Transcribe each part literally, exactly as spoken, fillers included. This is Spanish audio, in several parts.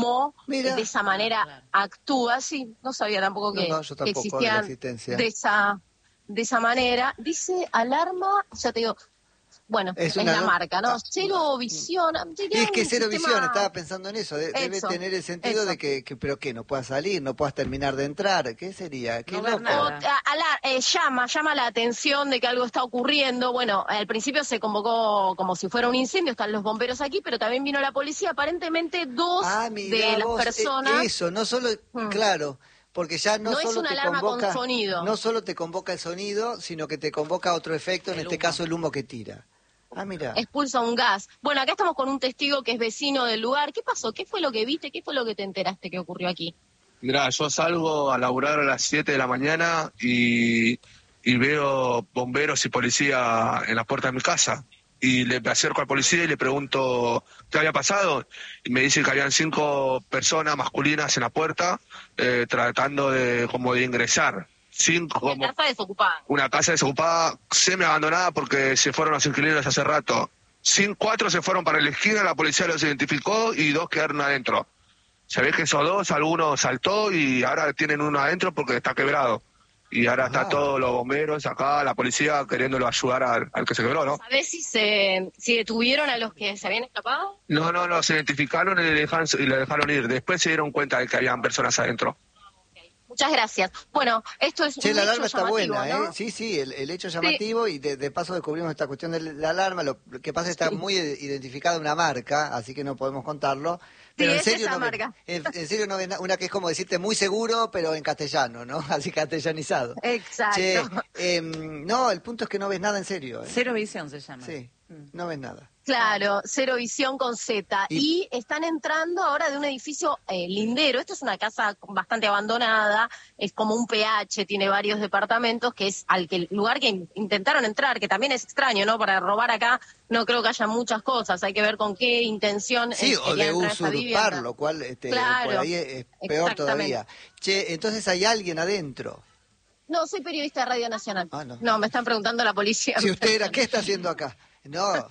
cómo Mira. de esa manera Claro. actúa. Sí, no sabía tampoco que, No, no, yo que tampoco de la existían existencia. de esa, de esa manera. Dice alarma, ya te digo, bueno, Es es, una la alarma- marca, ¿no? ah, Cero visión. Y es que cero visión, sistema... estaba pensando en eso, de- debe Eso, tener el sentido eso. de que, que, pero que no puedas salir, no puedas terminar de entrar, ¿qué sería? Qué No ver loco. nada. O, a- a la- eh, llama, llama la atención de que algo está ocurriendo. Bueno, al principio se convocó como si fuera un incendio, están los bomberos aquí, pero también vino la policía. Aparentemente dos Ah, mirá de las vos, eh, personas... eso, no solo, Hmm. claro, porque ya no, No es solo una te alarma con convoca, sonido. no solo te convoca el sonido, sino que te convoca otro efecto, en El este humo. caso el humo que tira. Ah, mira. expulsa un gas. Bueno, acá estamos con un testigo que es vecino del lugar. ¿Qué pasó? ¿Qué fue lo que viste? ¿Qué fue lo que te enteraste que ocurrió aquí? Mirá, yo salgo a laburar a las siete de la mañana y, y veo bomberos y policía en la puerta de mi casa. Y le acerco al policía y le pregunto qué había pasado. Y me dice que habían cinco personas masculinas en la puerta eh, tratando de como de ingresar. Cinco, como La casa desocupada. una casa desocupada, semi abandonada porque se fueron los inquilinos hace rato. Cin, cuatro se fueron para la esquina, la policía los identificó y dos quedaron adentro. Se ve que esos dos, alguno saltó y ahora tienen uno adentro porque está quebrado. Y ahora Ah. está todos los bomberos acá, la policía queriéndolo ayudar al, al que se quebró, ¿no? ¿Sabés si se si detuvieron a los que se habían escapado? No, no, no, se identificaron y le, dejaron, y le dejaron ir. Después se dieron cuenta de que habían personas adentro. Muchas gracias. Bueno, esto es Che, un la hecho alarma está llamativo, buena, ¿no? ¿eh? Sí, sí, el, el hecho llamativo y de, de paso descubrimos esta cuestión de la alarma. Lo que pasa es que está Sí. muy identificada una marca, así que no podemos contarlo. Pero Sí, en es serio esa no ves- marca. en, en serio no ves na- una que es como decirte muy seguro, pero en castellano, ¿no? Así castellanizado. Exacto. Che, em, no, el punto es que no ves nada en serio, ¿eh? Cero visión se llama. Sí, no ves nada. Claro, Cero Visión con Z. Y- Y, están entrando ahora de un edificio eh, lindero. Esto es una casa bastante abandonada, es como un P H, tiene varios departamentos, que es al que el lugar que in- intentaron entrar, que también es extraño, ¿no? Para robar acá no creo que haya muchas cosas, hay que ver con qué intención Sí, eh, o querían de entrar a esta usurpar, vivienda. lo cual este, Claro, por ahí es, es peor exactamente. todavía. Che, entonces hay alguien adentro. No, soy periodista de Radio Nacional. Ah, no. me están preguntando la policía. Si usted era, ¿qué está haciendo acá? No,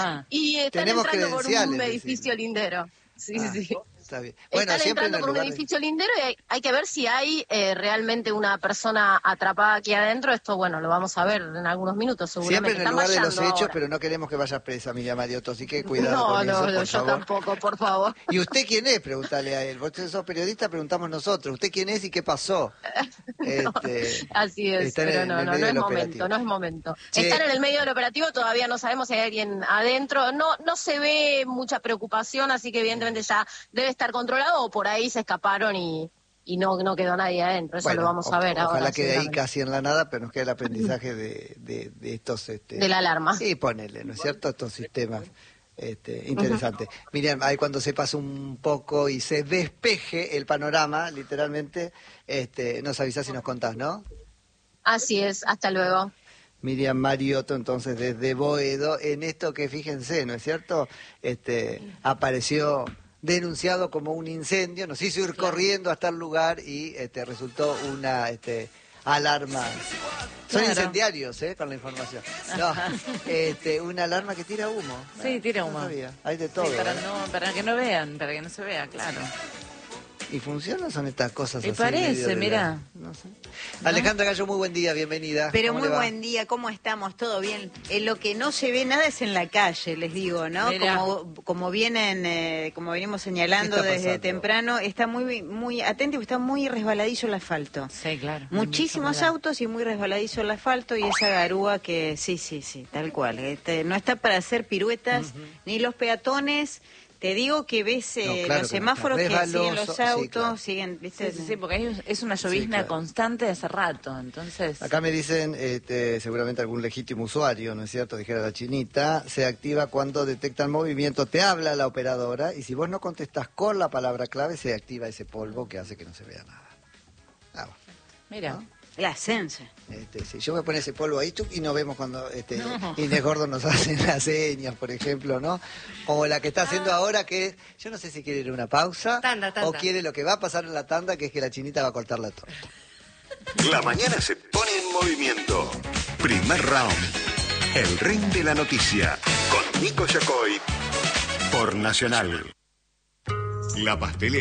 Y están Tenemos entrando por credenciales, un decime. edificio lindero. Sí, Ah, sí. está bien. Bueno, Están siempre en entrando el por un lugar de- edificio lindero y hay, hay que ver si hay eh, realmente una persona atrapada aquí adentro. Esto, bueno, lo vamos a ver en algunos minutos seguramente. Siempre en el Están lugar de los vallando hechos, ahora. pero no queremos que vayas presa, Miriam Mariotto, así que cuidado No, con no, eso, no, por yo favor. tampoco, por favor. ¿Y usted quién es? Pregúntale a él. Vos sos periodista, preguntamos nosotros. ¿Usted quién es y qué pasó? Este, Así es, está en pero el- en no, el no, medio no es del momento, operativo. no es momento. Che. Están en el medio del operativo, todavía no sabemos si hay alguien adentro. No, no se ve mucha preocupación, así que evidentemente ya debe estar controlado o por ahí se escaparon y, y no, no quedó nadie adentro. Eso Bueno, lo vamos o- a ver ojalá ahora. quede ahí seguramente. casi en la nada, pero nos queda el aprendizaje de, de, de estos... Este, De la alarma. Sí, ponele, ¿no es cierto? Estos sistemas este, interesantes. Miriam, ahí cuando se pasa un poco y se despeje el panorama, literalmente, este, nos avisás y nos contás, ¿no? Así es, hasta luego. Miriam Mariotto, entonces, desde Boedo, en esto que, fíjense, ¿no es cierto? Este, apareció denunciado como un incendio, nos hizo ir corriendo hasta el lugar y este, resultó una este, alarma. Son Claro. incendiarios, ¿eh? Con la información. No, este, una alarma que tira humo. Sí, tira No humo. sabía. Hay de todo. Sí, para, ¿eh? no, para que no vean, para que no se vea, claro. ¿Y funcionan? Son estas cosas Me así. parece, medio de la- mirá. No sé. Alejandra Gallo, muy buen día, bienvenida. Pero ¿Cómo muy le va? buen día, ¿cómo estamos? ¿Todo bien? Eh, lo que no se ve nada es en la calle, les digo, ¿no? Mirá. Como, como vienen, eh, como venimos señalando ¿Qué está desde pasando? temprano, está muy, muy atento, está muy resbaladizo el asfalto. Sí, claro. Muchísimos Mucho autos y muy resbaladizo el asfalto y esa garúa que sí, sí, sí, tal cual. Este, no está para hacer piruetas ni los peatones. Te digo que ves eh, No, claro los que no está. semáforos que siguen los Resbaloso, sí, autos, claro. siguen, ¿viste? Sí, sí, sí, porque hay- es una llovizna Sí, claro. constante de hace rato, entonces... Acá me dicen, este, seguramente algún legítimo usuario, ¿no es cierto? Dijera la chinita, se activa cuando detecta el movimiento, te habla la operadora y si vos no contestás con la palabra clave, se activa ese polvo que hace que no se vea nada. Ah, bueno. Mira, ¿No? La ascenso. Este, sí, yo voy a poner ese polvo ahí chuc, y nos vemos cuando este, No. Inés Gordo nos hace las señas, por ejemplo, ¿no? Como la que está haciendo ahora, que yo no sé si quiere ir a una pausa Tanda, tanda. o quiere lo que va a pasar en la tanda, que es que la chinita va a cortar la torta. La mañana se pone en movimiento. Primer round. El ring de la noticia. Con Nico Yacoy. Por Nacional. La pastelera.